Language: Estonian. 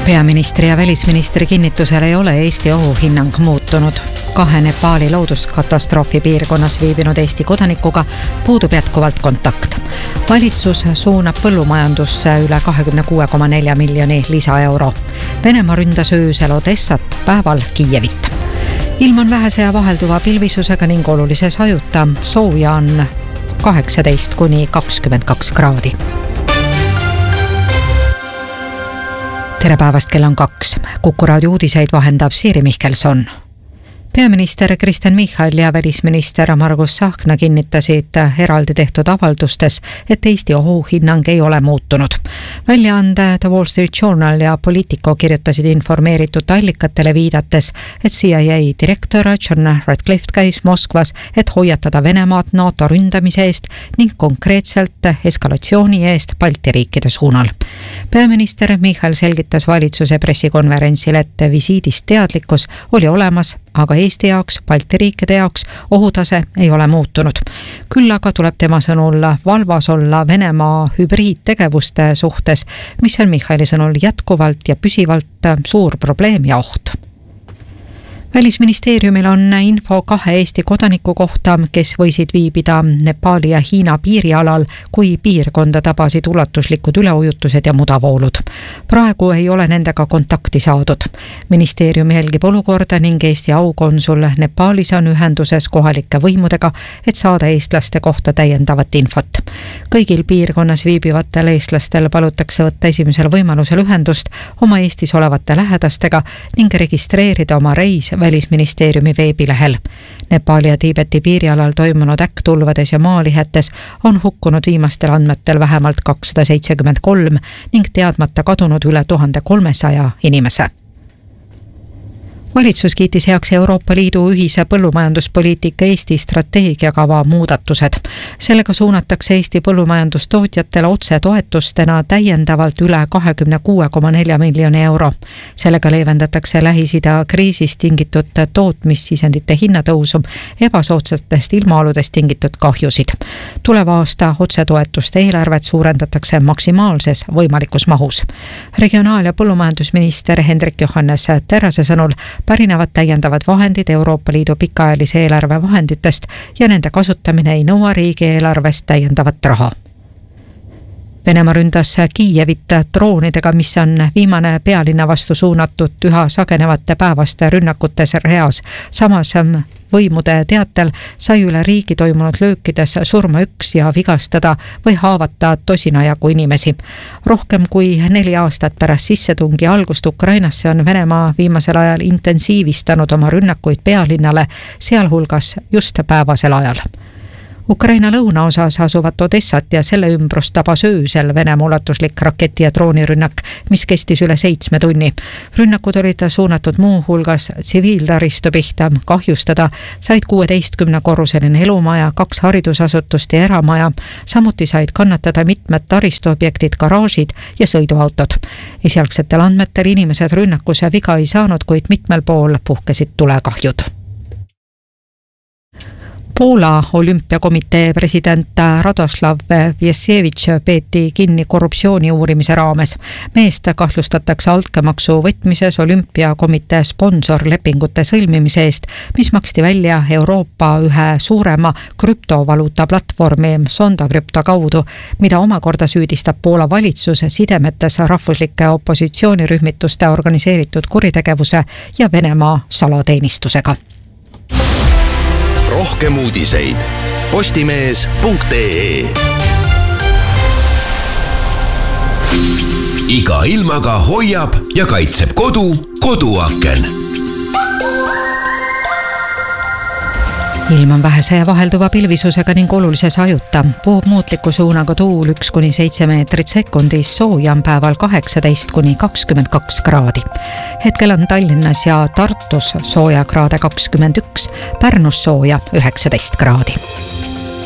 Peaministri ja välisministri kinnitusel ei ole Eesti ohuhinnang muutunud. 2 Nepaali looduskatastroofi piirkonnas viibinud Eesti kodanikuga puudub jätkuvalt kontakt. Valitsus suunab põllumajandusse üle 26,4 miljoni lisaeuro. Venemaa ründas öösel Odessat, päeval Kiievit. Ilm on vähese ja vahelduva pilvisusega ning olulise sajuta. Sooja on 18–22 kraadi. Tere päevast, kell on 2. Kuku raadio uudiseid vahendab Siiri Mihkelson. Peaminister Kristen Michal ja välisminister Margus Tsahkna kinnitasid eraldi tehtud avaldustes, et Eesti ohuhinnang ei ole muutunud. Väljaande The Wall Street Journal ja Politico kirjutasid informeeritud allikatele viidates, et CIA direktor John Ratcliffe käis Moskvas, et hoiatada Venemaad NATO ründamise eest ning konkreetselt eskalatsiooni eest Balti riikide suunal. Peaminister Michal selgitas valitsuse pressikonverentsil, et visiidist teadlikkus oli olemas, aga Eesti jaoks, Balti riikide jaoks ohutase ei ole muutunud. Küll aga tuleb tema sõnul valvas olla Venemaa hübriidtegevuste suhtes, mis on Michali sõnul jätkuvalt ja püsivalt suur probleem ja oht. Välisministeeriumil on info 2 Eesti kodaniku kohta, kes võisid viibida Nepaali ja Hiina piirialal, kui piirkonda tabasid ulatuslikud üleujutused ja mudavoolud. Praegu ei ole nendega kontakti saadud. Ministeerium jälgib olukorda ning Eesti aukonsul Nepaalis on ühenduses kohalike võimudega, et saada eestlaste kohta täiendavat infot. Kõigil piirkonnas viibivatel eestlastel palutakse võtta esimesel võimalusel ühendust oma Eestis olevate lähedastega ning registreerida oma reis Välisministeeriumi veebilehel. Nepaali ja Tiibeti piirialal toimunud äkktulvades ja maalihetes on hukkunud viimastel andmetel vähemalt 273 ning teadmata kadunud üle 1300 inimese. Valitsus kiitis heaks Euroopa Liidu ühise põllumajanduspoliitika Eesti strateegiakava muudatused. Sellega suunatakse Eesti põllumajandustootjatele otsetoetustena täiendavalt üle 26,4 miljoni euro. Sellega leevendatakse Lähis-Ida kriisist tingitud tootmissisendite hinnatõusu, ebasoodsatest ilmaoludest tingitud kahjusid. Tuleva aasta otsetoetuste eelarvet suurendatakse maksimaalses võimalikus mahus. Regionaal- ja põllumajandusminister Hendrik Johannes Terrase sõnul pärinevad täiendavad vahendid Euroopa Liidu pikaajalise eelarve vahenditest ja nende kasutamine ei nõua riigieelarvest täiendavat raha. Venemaa ründas Kiievit droonidega, mis on viimane pealinna vastu suunatud üha sagenevate päevaste rünnakutes reas. Samas võimude teatel sai üle riigi toimunud löökides surma 1 ja vigastada või haavata tosina jagu inimesi. Rohkem kui 4 aastat pärast sissetungi algust Ukrainasse on Venemaa viimasel ajal intensiivistanud oma rünnakuid pealinnale, sealhulgas just päevasel ajal. Ukraina lõunaosas asuvat Odessat ja selle ümbrust tabas öösel Venemaa ulatuslik raketi- ja droonirünnak, mis kestis üle 7 tunni. Rünnakud olid suunatud muu hulgas tsiviiltaristu pihta. Kahjustada said 16-korruseline elumaja, 2 haridusasutust ja eramaja. Samuti said kannatada mitmed taristuobjektid, garaažid ja sõiduautod. Esialgsetel andmetel inimesed rünnakuse viga ei saanud, kuid mitmel pool puhkesid tulekahjud. Poola olümpiakomitee president Radoslav Vjessevitš peeti kinni korruptsiooni uurimise raames. Meest kahtlustatakse altkäemaksu võtmises olümpiakomitee sponsorlepingute sõlmimise eest, mis maksti välja Euroopa ühe suurema krüptovaluuta platvormi Sonda krüpto kaudu, mida omakorda süüdistab Poola valitsuse sidemetes rahvuslike opositsioonirühmituste organiseeritud kuritegevuse ja Venemaa salateenistusega. Rohkem uudiseid postimees.ee. Iga ilmaga hoiab ja kaitseb koduaken. Ilm on vähese ja vahelduva pilvisusega ning olulise sajuta. Puhub muutliku suunaga tuul 1–7 meetrit sekundis, sooja on päeval 18–22 kraadi. Hetkel on Tallinnas ja Tartus sooja kraade 21, Pärnus sooja 19 kraadi.